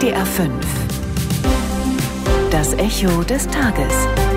NDR 5. Das Echo des Tages.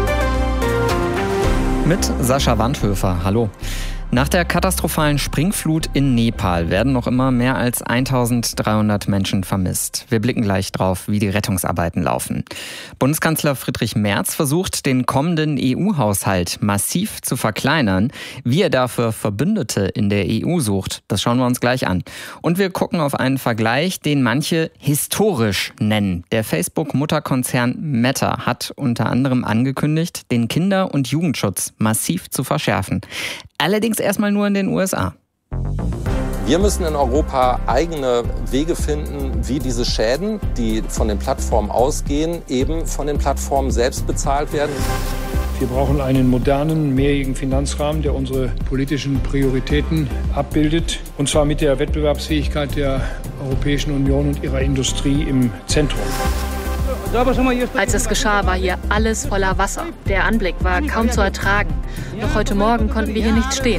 Mit Sascha Wandhöfer. Hallo. Nach der katastrophalen Springflut in Nepal werden noch immer mehr als 1300 Menschen vermisst. Wir blicken gleich drauf, wie die Rettungsarbeiten laufen. Bundeskanzler Friedrich Merz versucht, den kommenden EU-Haushalt massiv zu verkleinern. Wie er dafür Verbündete in der EU sucht, das schauen wir uns gleich an. Und wir gucken auf einen Vergleich, den manche historisch nennen. Der Facebook-Mutterkonzern Meta hat unter anderem angekündigt, den Kinder- und Jugendschutz massiv zu verschärfen. Allerdings erstmal nur in den USA. Wir müssen in Europa eigene Wege finden, wie diese Schäden, die von den Plattformen ausgehen, eben von den Plattformen selbst bezahlt werden. Wir brauchen einen modernen, mehrjährigen Finanzrahmen, der unsere politischen Prioritäten abbildet. Und zwar mit der Wettbewerbsfähigkeit der Europäischen Union und ihrer Industrie im Zentrum. Als es geschah, war hier alles voller Wasser. Der Anblick war kaum zu ertragen. Noch heute Morgen konnten wir hier nicht stehen.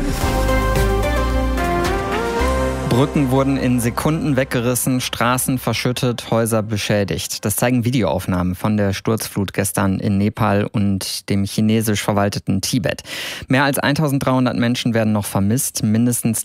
Brücken wurden in Sekunden weggerissen, Straßen verschüttet, Häuser beschädigt. Das zeigen Videoaufnahmen von der Sturzflut gestern in Nepal und dem chinesisch verwalteten Tibet. Mehr als 1300 Menschen werden noch vermisst. Mindestens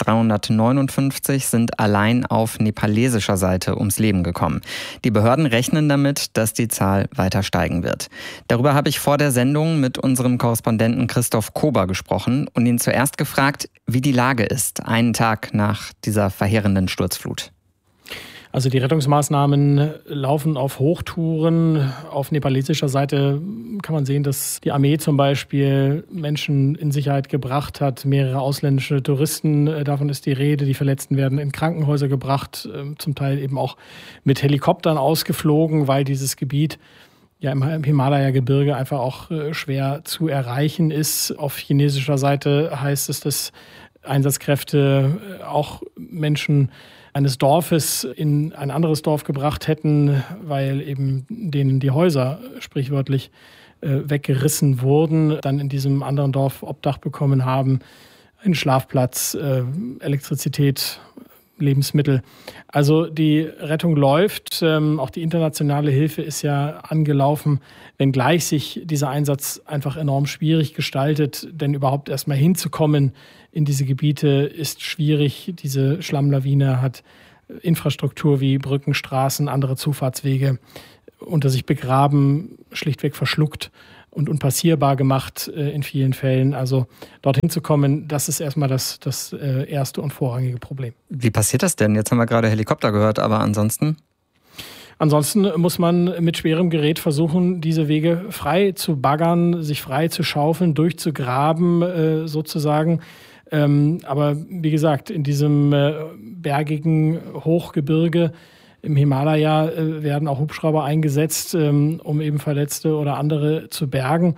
359 sind allein auf nepalesischer Seite ums Leben gekommen. Die Behörden rechnen damit, dass die Zahl weiter steigen wird. Darüber habe ich vor der Sendung mit unserem Korrespondenten Christoph Kober gesprochen und ihn zuerst gefragt, wie die Lage ist, einen Tag nach dieser verheerenden Sturzflut. Also die Rettungsmaßnahmen laufen auf Hochtouren. Auf nepalesischer Seite kann man sehen, dass die Armee zum Beispiel Menschen in Sicherheit gebracht hat, mehrere ausländische Touristen, davon ist die Rede. Die Verletzten werden in Krankenhäuser gebracht, zum Teil eben auch mit Helikoptern ausgeflogen, weil dieses Gebiet ja im Himalaya-Gebirge einfach auch schwer zu erreichen ist. Auf chinesischer Seite heißt es, dass Einsatzkräfte auch Menschen eines Dorfes in ein anderes Dorf gebracht hätten, weil eben denen die Häuser sprichwörtlich weggerissen wurden, dann in diesem anderen Dorf Obdach bekommen haben, einen Schlafplatz, Elektrizität, Lebensmittel. Also die Rettung läuft, auch die internationale Hilfe ist ja angelaufen, wenngleich sich dieser Einsatz einfach enorm schwierig gestaltet, denn überhaupt erstmal hinzukommen in diese Gebiete ist schwierig. Diese Schlammlawine hat Infrastruktur wie Brücken, Straßen, andere Zufahrtswege unter sich begraben, schlichtweg verschluckt und unpassierbar gemacht in vielen Fällen. Also dorthin zu kommen, das ist erstmal das erste und vorrangige Problem. Wie passiert das denn? Jetzt haben wir gerade Helikopter gehört, aber ansonsten? Ansonsten muss man mit schwerem Gerät versuchen, diese Wege frei zu baggern, sich frei zu schaufeln, durchzugraben sozusagen. Aber wie gesagt, in diesem bergigen Hochgebirge im Himalaya werden auch Hubschrauber eingesetzt, um eben Verletzte oder andere zu bergen.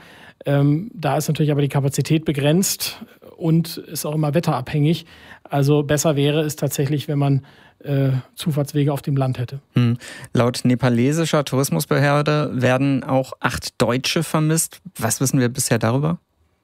Da ist natürlich aber die Kapazität begrenzt und ist auch immer wetterabhängig. Also besser wäre es tatsächlich, wenn man Zufahrtswege auf dem Land hätte. Laut nepalesischer Tourismusbehörde werden auch 8 Deutsche vermisst. Was wissen wir bisher darüber?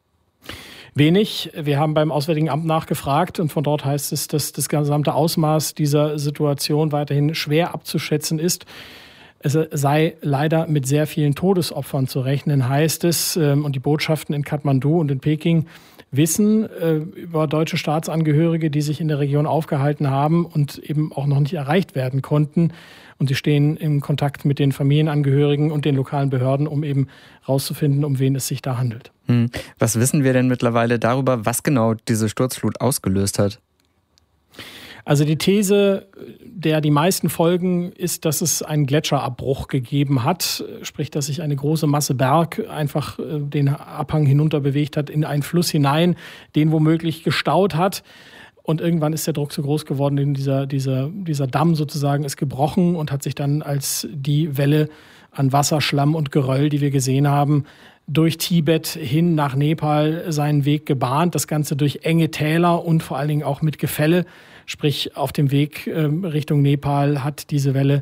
Wenig. Wir haben beim Auswärtigen Amt nachgefragt und von dort heißt es, dass das gesamte Ausmaß dieser Situation weiterhin schwer abzuschätzen ist. Es sei leider mit sehr vielen Todesopfern zu rechnen, heißt es. Und die Botschaften in Kathmandu und in Peking wissen über deutsche Staatsangehörige, die sich in der Region aufgehalten haben und eben auch noch nicht erreicht werden konnten. Und sie stehen im Kontakt mit den Familienangehörigen und den lokalen Behörden, um eben rauszufinden, um wen es sich da handelt. Was wissen wir denn mittlerweile darüber, was genau diese Sturzflut ausgelöst hat? Also die These, der die meisten folgen, ist, dass es einen Gletscherabbruch gegeben hat. Sprich, dass sich eine große Masse Berg einfach den Abhang hinunter bewegt hat in einen Fluss hinein, den womöglich gestaut hat. Und irgendwann ist der Druck so groß geworden, denn dieser Damm sozusagen ist gebrochen und hat sich dann als die Welle an Wasser, Schlamm und Geröll, die wir gesehen haben, durch Tibet hin nach Nepal seinen Weg gebahnt. Das Ganze durch enge Täler und vor allen Dingen auch mit Gefälle. Sprich, auf dem Weg Richtung Nepal hat diese Welle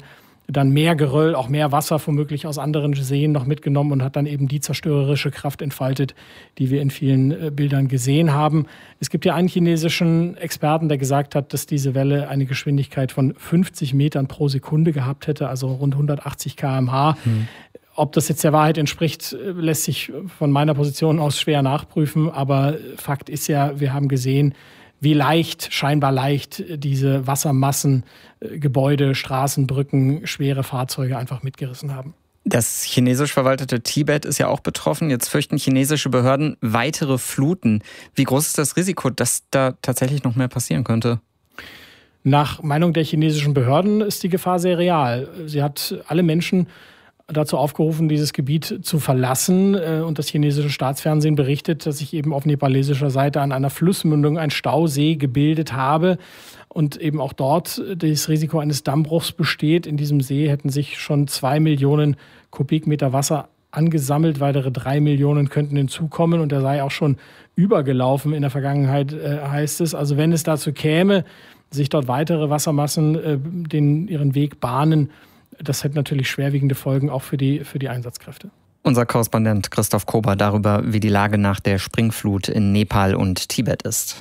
dann mehr Geröll, auch mehr Wasser womöglich aus anderen Seen noch mitgenommen und hat dann eben die zerstörerische Kraft entfaltet, die wir in vielen Bildern gesehen haben. Es gibt ja einen chinesischen Experten, der gesagt hat, dass diese Welle eine Geschwindigkeit von 50 Metern pro Sekunde gehabt hätte, also rund 180 km/h. Ob das jetzt der Wahrheit entspricht, lässt sich von meiner Position aus schwer nachprüfen. Aber Fakt ist ja, wir haben gesehen, wie leicht, scheinbar leicht, diese Wassermassen, Gebäude, Straßen, Brücken, schwere Fahrzeuge einfach mitgerissen haben. Das chinesisch verwaltete Tibet ist ja auch betroffen. Jetzt fürchten chinesische Behörden weitere Fluten. Wie groß ist das Risiko, dass da tatsächlich noch mehr passieren könnte? Nach Meinung der chinesischen Behörden ist die Gefahr sehr real. Sie hat alle Menschen dazu aufgerufen, dieses Gebiet zu verlassen. Und das chinesische Staatsfernsehen berichtet, dass sich eben auf nepalesischer Seite an einer Flussmündung ein Stausee gebildet habe und eben auch dort das Risiko eines Dammbruchs besteht. In diesem See hätten sich schon 2 Millionen Kubikmeter Wasser angesammelt. Weitere 3 Millionen könnten hinzukommen und er sei auch schon übergelaufen in der Vergangenheit, heißt es. Also wenn es dazu käme, sich dort weitere Wassermassen ihren Weg bahnen, das hätte natürlich schwerwiegende Folgen auch für die Einsatzkräfte. Unser Korrespondent Christoph Kober darüber, wie die Lage nach der Springflut in Nepal und Tibet ist.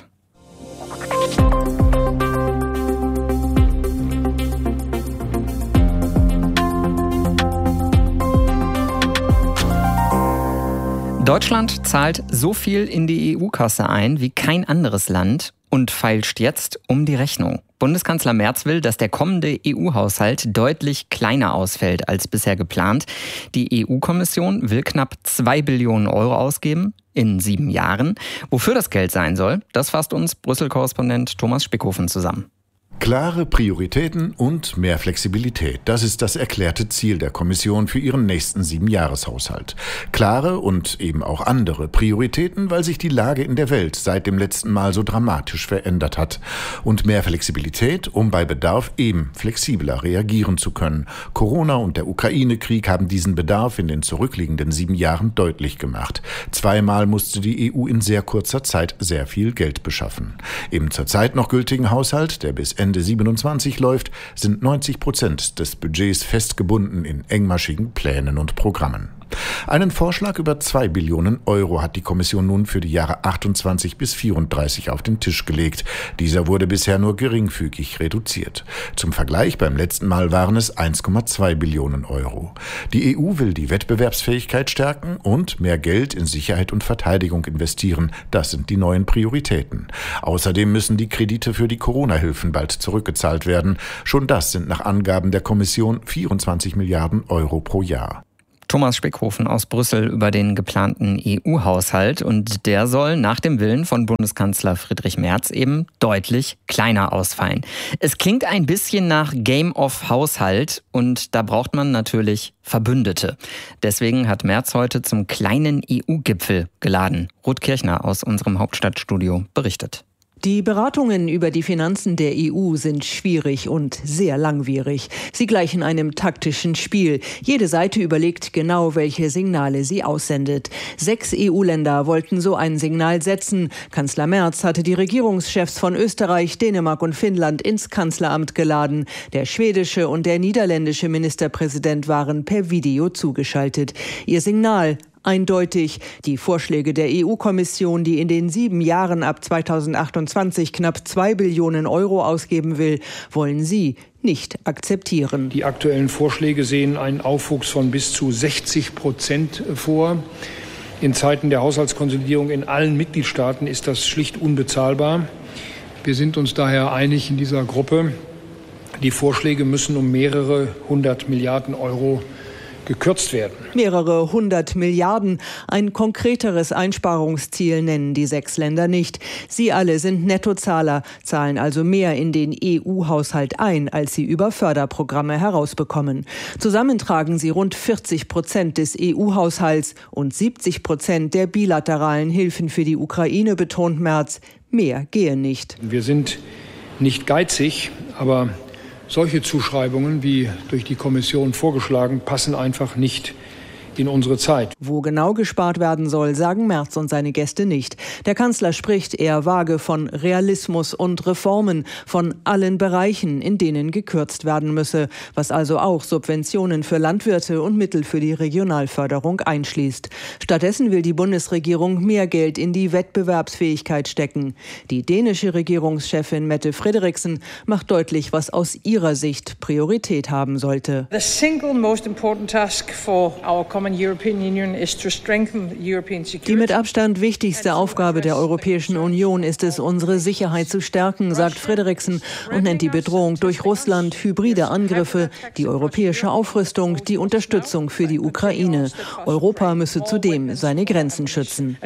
Deutschland zahlt so viel in die EU-Kasse ein wie kein anderes Land und feilscht jetzt um die Rechnung. Bundeskanzler Merz will, dass der kommende EU-Haushalt deutlich kleiner ausfällt als bisher geplant. Die EU-Kommission will knapp 2 Billionen Euro ausgeben in 7 Jahren. Wofür das Geld sein soll, das fasst uns Brüssel-Korrespondent Thomas Spickhofen zusammen. Klare Prioritäten und mehr Flexibilität. Das ist das erklärte Ziel der Kommission für ihren nächsten 7-Jahreshaushalt. Klare und eben auch andere Prioritäten, weil sich die Lage in der Welt seit dem letzten Mal so dramatisch verändert hat. Und mehr Flexibilität, um bei Bedarf eben flexibler reagieren zu können. Corona und der Ukraine-Krieg haben diesen Bedarf in den zurückliegenden 7 Jahren deutlich gemacht. 2-mal musste die EU in sehr kurzer Zeit sehr viel Geld beschaffen. Im zurzeit noch gültigen Haushalt, der bis Ende 27 läuft, sind 90% des Budgets festgebunden in engmaschigen Plänen und Programmen. Einen Vorschlag über 2 Billionen Euro hat die Kommission nun für die Jahre 28 bis 34 auf den Tisch gelegt. Dieser wurde bisher nur geringfügig reduziert. Zum Vergleich, beim letzten Mal waren es 1,2 Billionen Euro. Die EU will die Wettbewerbsfähigkeit stärken und mehr Geld in Sicherheit und Verteidigung investieren. Das sind die neuen Prioritäten. Außerdem müssen die Kredite für die Corona-Hilfen bald zurückgezahlt werden. Schon das sind nach Angaben der Kommission 24 Milliarden Euro pro Jahr. Thomas Spickhofen aus Brüssel über den geplanten EU-Haushalt. Und der soll nach dem Willen von Bundeskanzler Friedrich Merz eben deutlich kleiner ausfallen. Es klingt ein bisschen nach Game of Haushalt und da braucht man natürlich Verbündete. Deswegen hat Merz heute zum kleinen EU-Gipfel geladen. Ruth Kirchner aus unserem Hauptstadtstudio berichtet. Die Beratungen über die Finanzen der EU sind schwierig und sehr langwierig. Sie gleichen einem taktischen Spiel. Jede Seite überlegt genau, welche Signale sie aussendet. 6 EU-Länder wollten so ein Signal setzen. Kanzler Merz hatte die Regierungschefs von Österreich, Dänemark und Finnland ins Kanzleramt geladen. Der schwedische und der niederländische Ministerpräsident waren per Video zugeschaltet. Ihr Signal: eindeutig. Die Vorschläge der EU-Kommission, die in den 7 Jahren ab 2028 knapp 2 Billionen Euro ausgeben will, wollen sie nicht akzeptieren. Die aktuellen Vorschläge sehen einen Aufwuchs von bis zu 60% vor. In Zeiten der Haushaltskonsolidierung in allen Mitgliedstaaten ist das schlicht unbezahlbar. Wir sind uns daher einig in dieser Gruppe, die Vorschläge müssen um mehrere 100 Milliarden Euro gekürzt werden. Mehrere 100 Milliarden. Ein konkreteres Einsparungsziel nennen die 6 Länder nicht. Sie alle sind Nettozahler, zahlen also mehr in den EU-Haushalt ein, als sie über Förderprogramme herausbekommen. Zusammen tragen sie rund 40% des EU-Haushalts und 70% der bilateralen Hilfen für die Ukraine, betont Merz. Mehr gehe nicht. Wir sind nicht geizig, aber solche Zuschreibungen, wie durch die Kommission vorgeschlagen, passen einfach nicht in unsere Zeit. Wo genau gespart werden soll, sagen Merz und seine Gäste nicht. Der Kanzler spricht eher vage von Realismus und Reformen, von allen Bereichen, in denen gekürzt werden müsse, was also auch Subventionen für Landwirte und Mittel für die Regionalförderung einschließt. Stattdessen will die Bundesregierung mehr Geld in die Wettbewerbsfähigkeit stecken. Die dänische Regierungschefin Mette Frederiksen macht deutlich, was aus ihrer Sicht Priorität haben sollte. The single most important task for our common European Union is to strengthen European security. Die mit Abstand wichtigste Aufgabe der Europäischen Union ist es, unsere Sicherheit zu stärken, sagt Frederiksen und nennt die Bedrohung durch Russland, hybride Angriffe, die europäische Aufrüstung, die Unterstützung für die Ukraine. Europa müsse zudem seine Grenzen schützen.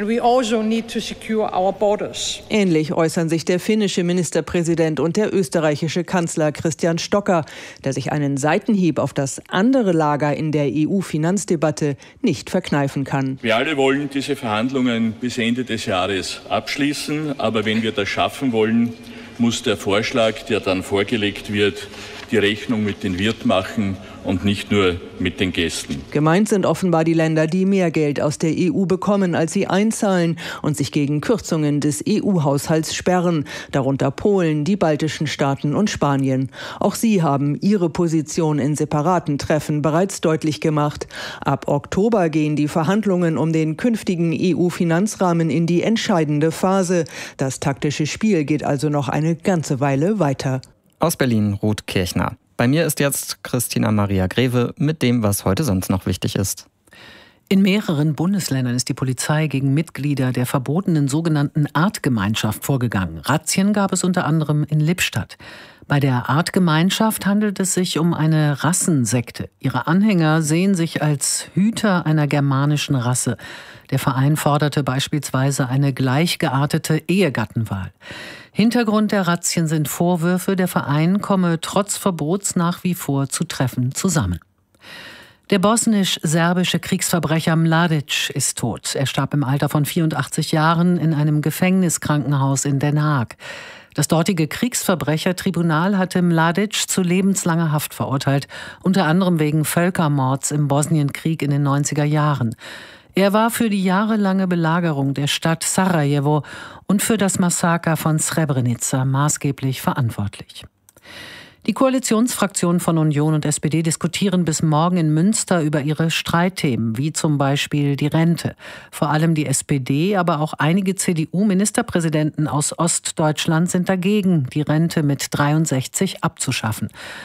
Ähnlich äußern sich der finnische Ministerpräsident und der österreichische Kanzler Christian Stocker, der sich einen Seitenhieb auf das andere Lager in der EU-Finanzdebatte nicht verkneifen kann. Wir alle wollen diese Verhandlungen bis Ende des Jahres abschließen, aber wenn wir das schaffen wollen, muss der Vorschlag, der dann vorgelegt wird, die Rechnung mit den Wirt machen und nicht nur mit den Gästen. Gemeint sind offenbar die Länder, die mehr Geld aus der EU bekommen, als sie einzahlen und sich gegen Kürzungen des EU-Haushalts sperren, darunter Polen, die baltischen Staaten und Spanien. Auch sie haben ihre Position in separaten Treffen bereits deutlich gemacht. Ab Oktober gehen die Verhandlungen um den künftigen EU-Finanzrahmen in die entscheidende Phase. Das taktische Spiel geht also noch eine ganze Weile weiter. Aus Berlin, Ruth Kirchner. Bei mir ist jetzt Christina Maria Greve mit dem, was heute sonst noch wichtig ist. In mehreren Bundesländern ist die Polizei gegen Mitglieder der verbotenen sogenannten Artgemeinschaft vorgegangen. Razzien gab es unter anderem in Lippstadt. Bei der Artgemeinschaft handelt es sich um eine Rassensekte. Ihre Anhänger sehen sich als Hüter einer germanischen Rasse. Der Verein forderte beispielsweise eine gleichgeartete Ehegattenwahl. Hintergrund der Razzien sind Vorwürfe, der Verein komme trotz Verbots nach wie vor zu Treffen zusammen. Der bosnisch-serbische Kriegsverbrecher Mladic ist tot. Er starb im Alter von 84 Jahren in einem Gefängniskrankenhaus in Den Haag. Das dortige Kriegsverbrechertribunal hatte Mladic zu lebenslanger Haft verurteilt, unter anderem wegen Völkermords im Bosnienkrieg in den 90er Jahren. Er war für die jahrelange Belagerung der Stadt Sarajevo und für das Massaker von Srebrenica maßgeblich verantwortlich. Die Koalitionsfraktionen von Union und SPD diskutieren bis morgen in Münster über ihre Streitthemen, wie zum Beispiel die Rente. Vor allem die SPD, aber auch einige CDU-Ministerpräsidenten aus Ostdeutschland sind dagegen, die Rente mit 63 abzuschaffen.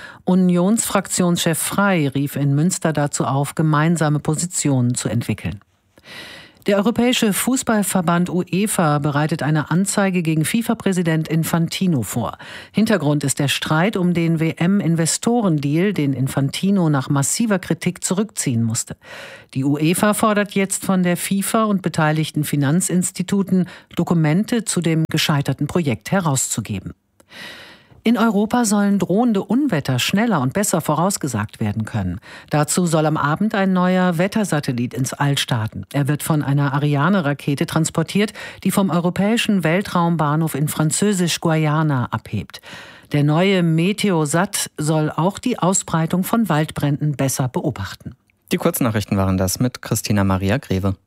Unionsfraktionschef Frey rief in Münster dazu auf, gemeinsame Positionen zu entwickeln. Der Europäische Fußballverband UEFA bereitet eine Anzeige gegen FIFA-Präsident Infantino vor. Hintergrund ist der Streit um den WM-Investorendeal, den Infantino nach massiver Kritik zurückziehen musste. Die UEFA fordert jetzt von der FIFA und beteiligten Finanzinstituten, Dokumente zu dem gescheiterten Projekt herauszugeben. In Europa sollen drohende Unwetter schneller und besser vorausgesagt werden können. Dazu soll am Abend ein neuer Wettersatellit ins All starten. Er wird von einer Ariane-Rakete transportiert, die vom europäischen Weltraumbahnhof in Französisch-Guayana abhebt. Der neue Meteosat soll auch die Ausbreitung von Waldbränden besser beobachten. Die Kurznachrichten waren das mit Christina Maria Greve.